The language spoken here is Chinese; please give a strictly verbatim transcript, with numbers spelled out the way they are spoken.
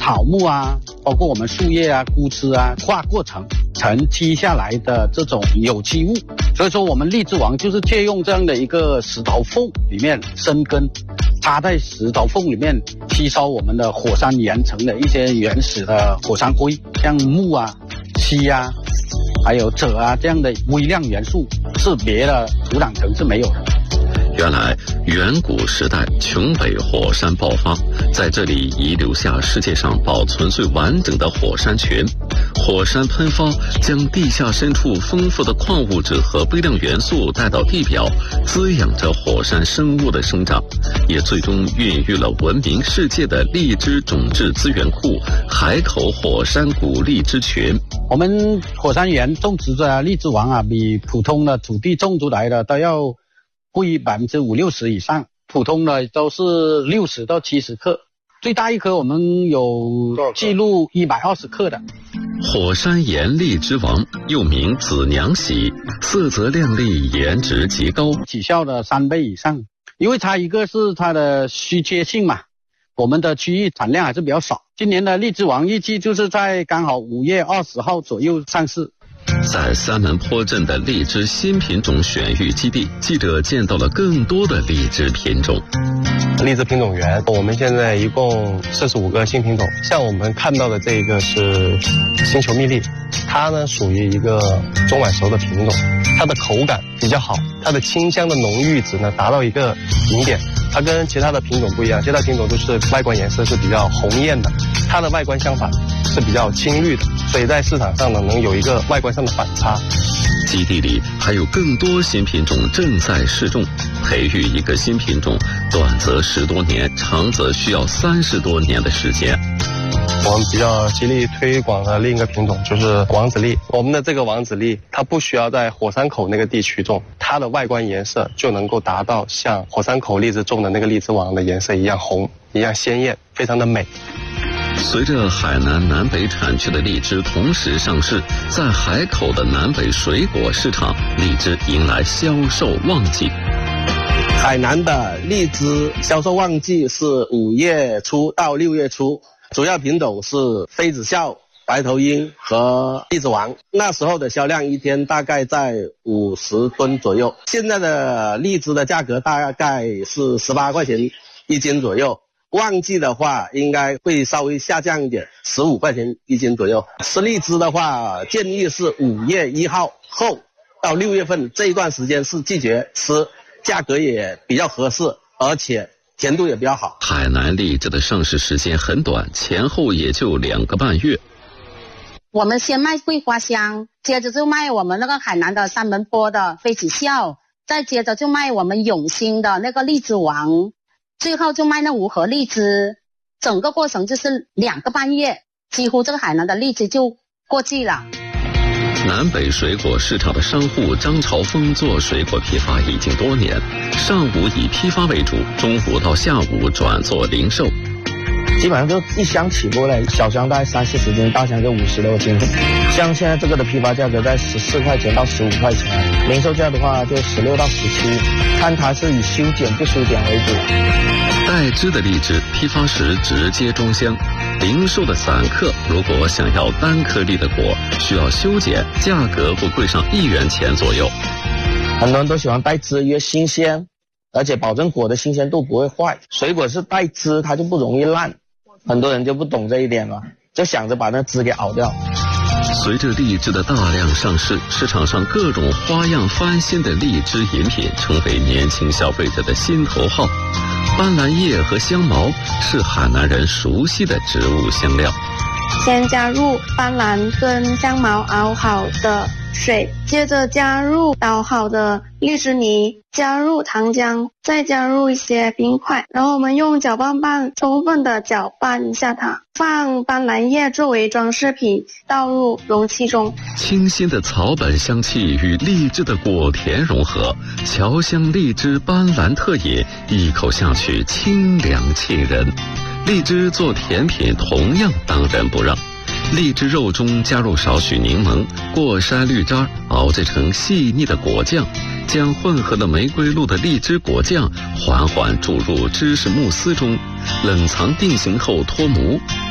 草木啊，包括我们树叶啊、枯枝啊，化过程沉积下来的这种有机物。所以说我们荔枝王就是借用这样的一个石头缝里面生根，插在石头缝里面吸收我们的火山岩层的一些原始的火山灰，像木啊、锡啊还有锗啊这样的微量元素是别的土壤层是没有的。 原来远古时代琼北火山爆发，在这里遗留下世界上保存最完整的火山群。火山喷发将地下深处丰富的矿物质和微量元素带到地表，滋养着火山生物的生长，也最终孕育了闻名世界的荔枝种质资源库海口火山谷荔枝群。 我们火山岩种植的荔枝王啊，比普通的土地种出来的都要贵百分之五六十以上，普通的都是六十到七十克，最大一颗我们有记录一百二十克的。 火山岩荔枝王又名紫娘喜，色泽亮丽，颜值极高， 起效的三倍以上。因为它一个是它的稀缺性嘛，我们的区域产量还是比较少。今年的荔枝王预计就是在刚好五月二十号左右上市。 在三门坡镇的荔枝新品种选育基地，记者见到了更多的荔枝品种。 荔枝品种园，我们现在一共四十五个新品种。像我们看到的这个是星球蜜荔，它呢属于一个中晚熟的品种，它的口感比较好，它的清香的浓郁值呢达到一个顶点。它跟其他的品种不一样，其他品种都是外观颜色是比较红艳的，它的外观相反是比较青绿的，所以在市场上呢能有一个外观上的反差。 基地里还有更多新品种正在试种，培育一个新品种，短则十多年，长则需要三十多年的时间。 我们比较极力推广的另一个品种就是王子荔。我们的这个王子荔，它不需要在火山口那个地区种，它的外观颜色就能够达到像火山口荔枝种的那个荔枝王的颜色一样红，一样鲜艳，非常的美。 随着海南南北产区的荔枝同时上市，在海口的南北水果市场，荔枝迎来销售旺季。 海南的荔枝销售旺季是五月初到六月初，主要品种是妃子笑、白头鹰和荔枝王。那时候的销量一天大概在五十吨左右，现在的荔枝的价格大概是十八块钱一斤左右。旺季的话应该会稍微下降一点，十五块钱一斤左右。吃荔枝的话，建议是五月一号后到六月份这一段时间是季节吃，价格也比较合适，而且甜度也比较好。 海南荔枝的上市时间很短，前后也就两个半月。 我们先卖桂花香，接着就卖我们那个海南的三门坡的妃子笑，再接着就卖我们永兴的那个荔枝王，最后就卖那无核荔枝。整个过程就是两个半月，几乎这个海南的荔枝就过季了。 南北水果市场的商户张朝峰做水果批发已经多年，上午以批发为主，中午到下午转做零售。 基本上就一箱起步嘞，小箱大概三四十斤，大箱就五十多斤。像现在这个的批发价格在十四块钱到十五块钱，零售价的话就十六到十七，看它是以修剪不修剪为主。 带枝的荔枝批发时直接装箱，零售的散客如果想要单颗粒的果，需要修剪，价格会贵上一元钱左右。 很多人都喜欢带枝，因为新鲜，而且保证果的新鲜度不会坏。水果是带枝，它就不容易烂，很多人就不懂这一点了，就想着把那枝给熬掉。 随着荔枝的大量上市，市场上各种花样翻新的荔枝饮品成为年轻消费者的心头好。斑斓叶和香茅是海南人熟悉的植物香料。 先加入斑斓跟香茅熬好的水，接着加入捣好的荔枝泥，加入糖浆，再加入一些冰块，然后我们用搅拌棒充分的搅拌一下它，放斑斓叶作为装饰品，倒入容器中。 清新的草本香气与荔枝的果甜融合，侨香荔枝斑斓特饮，一口下去清凉沁人。荔枝做甜品同样当仁不让，荔枝肉中加入少许柠檬、过筛绿渣，熬制成细腻的果酱，将混合了玫瑰露的荔枝果酱缓缓注入芝士慕斯中，冷藏定型后脱模，